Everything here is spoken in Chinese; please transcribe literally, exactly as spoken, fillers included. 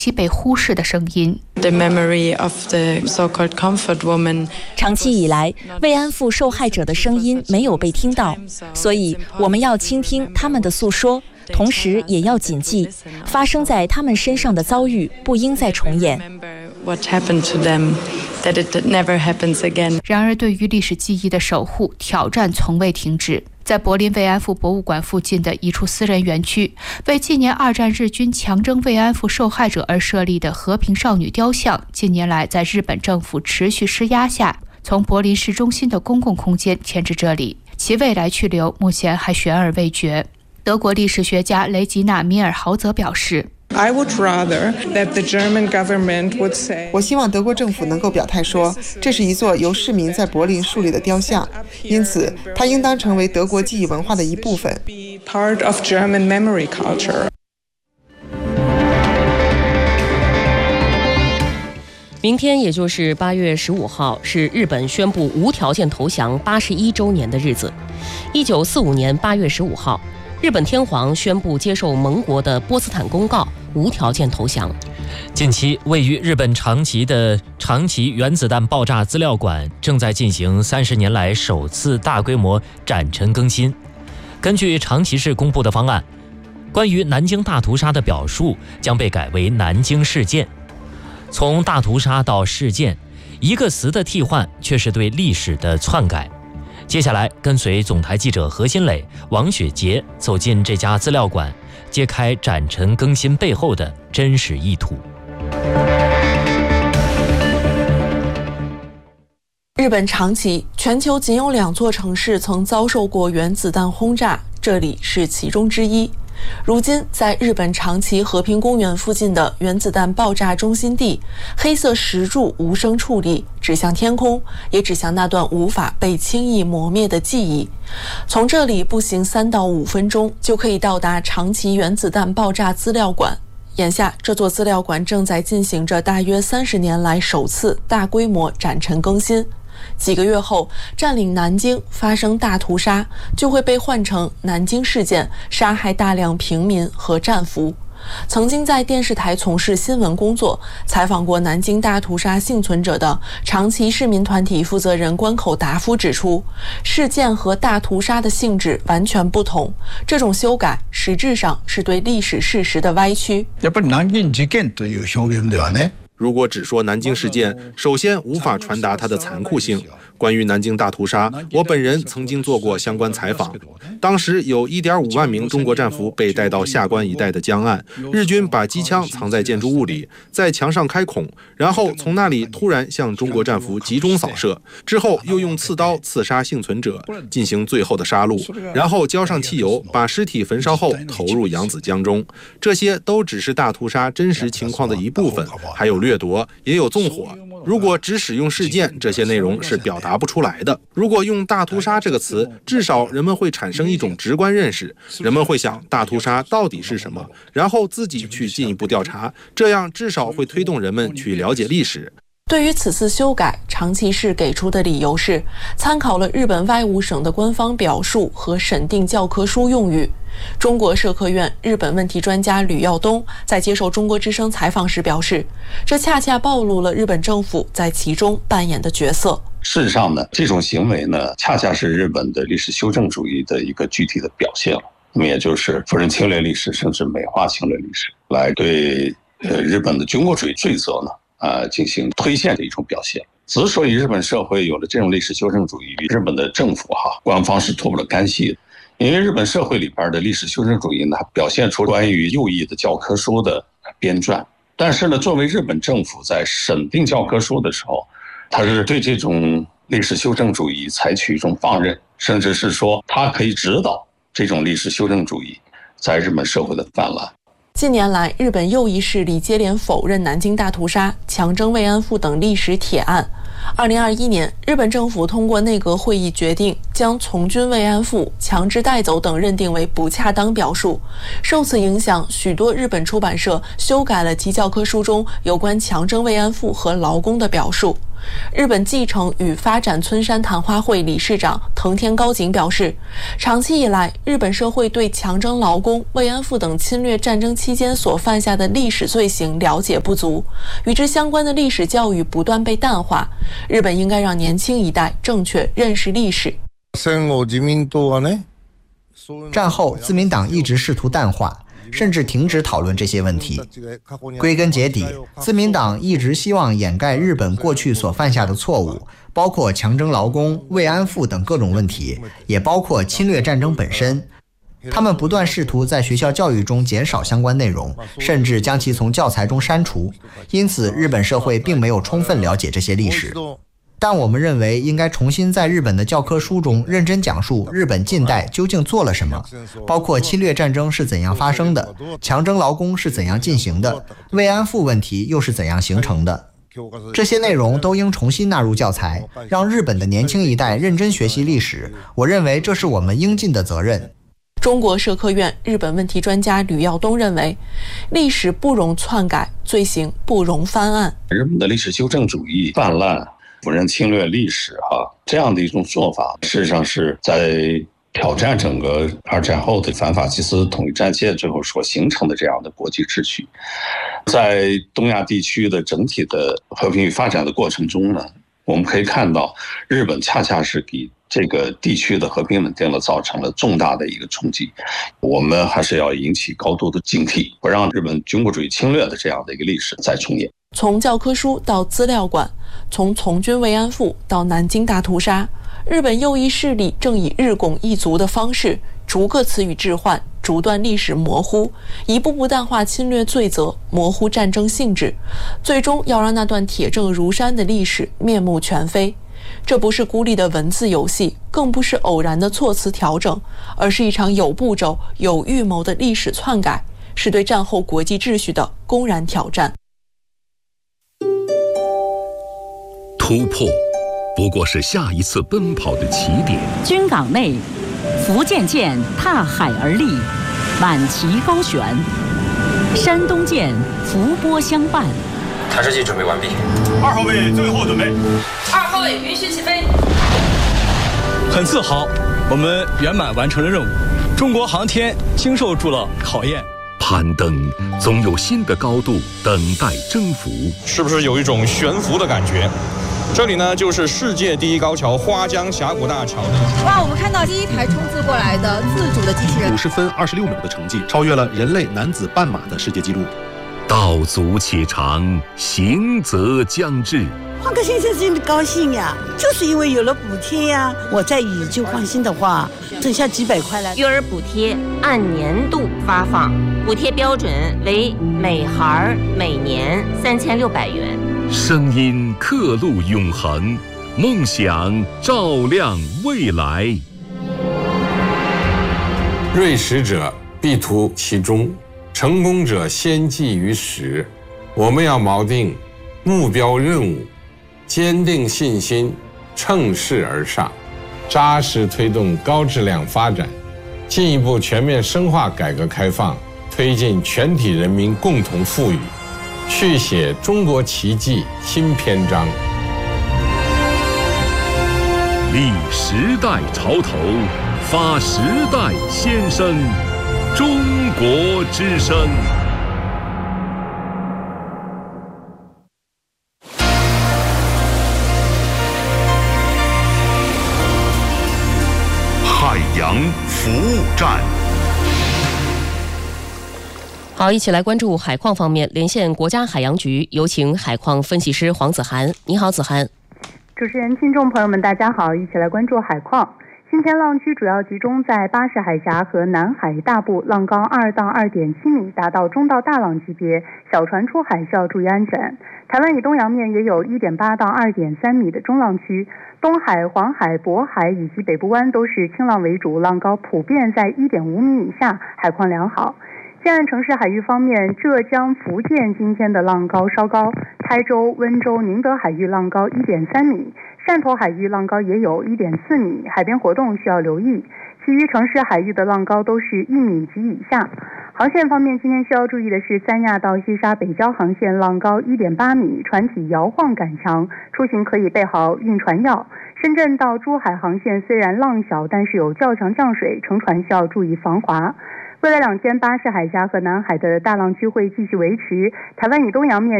其被忽视的声音。 长期以来，慰安妇受害者的声音没有被听到，所以我们要倾听他们的诉说，同时也要谨记，发生在他们身上的遭遇不应再重演。 然而，对于历史记忆的守护，挑战从未停止。在柏林慰安妇博物馆附近的一处私人园区，为纪念二战日军强征慰安妇受害者而设立的和平少女雕像，近年来在日本政府持续施压下，从柏林市中心的公共空间迁至这里，其未来去留目前还悬而未决。德国历史学家雷吉娜·米尔豪则表示， 我希望德国政府能够表态说，这是一座由市民在柏林树立的雕像，因此它应当成为德国记忆文化的一部分。 明天也就是八月十五号，是日本宣布无条件投降八十一周年的日子。一九四五年八月十五号，日本天皇宣布接受盟国的波茨坦公告，无条件投降。 近期，位于日本长崎的长崎原子弹爆炸资料馆正在进行三十年来首次大规模展陈更新。根据长崎市公布的方案，关于南京大屠杀的表述将被改为南京事件。从大屠杀到事件，一个词的替换却是对历史的篡改。接下来，跟随总台记者何新磊、王雪洁走进这家资料馆，揭开展陈更新背后的真实意图。 日本长崎，全球仅有两座城市曾遭受过原子弹轰炸，这里是其中之一。如今，在日本长崎和平公园附近的原子弹爆炸中心地，黑色石柱无声矗立，指向天空，也指向那段无法被轻易磨灭的记忆。从这里步行三到五分钟，就可以到达长崎原子弹爆炸资料馆。眼下，这座资料馆正在进行着大约三十年来首次大规模展陈更新。几个月后，占领南京发生大屠杀，就会被换成南京事件，杀害大量平民和战俘。曾经在电视台从事新闻工作，采访过南京大屠杀幸存者的长崎市民团体负责人关口达夫指出，事件和大屠杀的性质完全不同，这种修改实质上是对历史事实的歪曲。 やっぱり南京事件という表現ではね。 如果只说南京事件，首先无法传达它的残酷性。关于南京大屠杀，我本人曾经做过相关采访。当时有 一点五万名中国战俘被带到下关一带的江岸，日军把机枪藏在建筑物里，在墙上开孔，然后从那里突然向中国战俘集中扫射，之后又用刺刀刺杀幸存者，进行最后的杀戮，然后浇上汽油，把尸体焚烧后投入扬子江中。这些都只是大屠杀真实情况的一部分，还有掠夺，也有纵火。如果只使用事件，这些内容是表达不出来的。如果用大屠杀这个词，至少人们会产生一种直观认识，人们会想大屠杀到底是什么，然后自己去进一步调查，这样至少会推动人们去了解历史。 对于此次修改，长崎市给出的理由是参考了日本外务省的官方表述和审定教科书用语。中国社科院日本问题专家吕耀东在接受中国之声采访时表示，这恰恰暴露了日本政府在其中扮演的角色。 事实上呢，这种行为呢，恰恰是日本的历史修正主义的一个具体的表现了。那么也就是否认侵略历史，甚至美化侵略历史，来对呃日本的军国主义罪责呢啊、呃、进行推卸的一种表现。之所以日本社会有了这种历史修正主义，日本的政府哈官方是脱不了干系的。因为日本社会里边的历史修正主义呢，表现出关于右翼的教科书的编撰，但是呢，作为日本政府在审定教科书的时候，他是对这种历史修正主义采取一种放任，甚至是说他可以指导这种历史修正主义在日本社会的泛滥。 近年来，日本右翼势力接连否认南京大屠杀、强征慰安妇等历史铁案。 二零二一年，日本政府通过内阁会议决定，将从军慰安妇、强制带走等认定为不恰当表述。受此影响，许多日本出版社修改了其教科书中有关强征慰安妇和劳工的表述。日本继承与发展村山谈话会理事长藤田高景表示，长期以来，日本社会对强征劳工、慰安妇等侵略战争期间所犯下的历史罪行了解不足，与之相关的历史教育不断被淡化。日本应该让年轻一代正确认识历史。 战后，自民党一直试图淡化，甚至停止讨论这些问题。归根结底，自民党一直希望掩盖日本过去所犯下的错误，包括强征劳工、慰安妇等各种问题，也包括侵略战争本身。他们不断试图在学校教育中减少相关内容，甚至将其从教材中删除。因此，日本社会并没有充分了解这些历史。但我们认为应该重新在日本的教科书中认真讲述日本近代究竟做了什么，包括侵略战争是怎样发生的，强征劳工是怎样进行的，慰安妇问题又是怎样形成的。这些内容都应重新纳入教材，让日本的年轻一代认真学习历史。我认为这是我们应尽的责任。 中国社科院日本问题专家吕耀东认为，历史不容篡改，罪行不容翻案。 日本的历史修正主义泛滥，否认侵略历史哈，这样的一种做法，事实上是在挑战整个二战后的反法西斯统一战线最后所形成的这样的国际秩序。在东亚地区的整体的和平与发展的过程中呢，我们可以看到，日本恰恰是给这个地区的和平稳定了造成了重大的一个冲击。我们还是要引起高度的警惕，不让日本军国主义侵略的这样的一个历史再重演。 从教科书到资料馆，从从军慰安妇到南京大屠杀，日本右翼势力正以日拱一卒的方式，逐个词语置换，逐段历史模糊，一步步淡化侵略罪责，模糊战争性质，最终要让那段铁证如山的历史面目全非。这不是孤立的文字游戏，更不是偶然的措辞调整，而是一场有步骤、有预谋的历史篡改，是对战后国际秩序的公然挑战。 突破不过是下一次奔跑的起点。 军港内，福建舰踏海而立，满旗高悬；山东舰伏波相伴。 弹射器准备完毕。 二号位最后准备。 二号位允许起飞。 很自豪，我们圆满完成了任务。中国航天经受住了考验。 攀登总有新的高度等待征服。 是不是有一种悬浮的感觉？这里呢，就是世界第一高桥花江峡谷大桥。 哇，我们看到第一台冲刺过来的自主的机器人， 五十分二十六秒的成绩，超越了人类男子半马的世界纪录。 道阻且长，行则将至。 换个先生真的高兴呀，就是因为有了补贴呀。我在以旧换新的话，剩下几百块了。 育儿补贴按年度发放，补贴标准为每孩每年三千六百元。 声音刻录永恒，梦想照亮未来。 锐实者必图其中，成功者先记于始。我们要锚定目标任务，坚定信心，乘势而上，扎实推动高质量发展，进一步全面深化改革开放，推进全体人民共同富裕，续写中国奇迹新篇章。 立时代潮头，发时代先声，中国之声。海洋服务站。 好，一起来关注海况方面。连线国家海洋局，有请海况分析师黄子涵。你好，子涵。 主持人、听众朋友们，大家好，一起来关注海况。今天浪区主要集中在巴士海峡和南海大部，浪高二到二点七米，达到中到大浪级别，小船出海需要注意安全。台湾以东洋面也有一点八到二点三米的中浪区，东海、黄海、渤海以及北部湾都是轻浪为主，浪高普遍在一点五米以下，海况良好。近岸城市海域方面，浙江、福建今天的浪高稍高，台台州、温州、宁德海域浪高一点三米，汕头海域浪高也有一点四米，海边活动需要留意。其余城市海域的浪高都是一米及以下。航线方面，今天需要注意的是三亚到西沙北礁航线浪高一点八米，船体摇晃感强，出行可以备好运船药。深圳到珠海航线虽然浪小，但是有较强降水，乘船需要注意防滑。未来两天，巴士海峡和南海的大浪区会继续维持，台湾以东洋面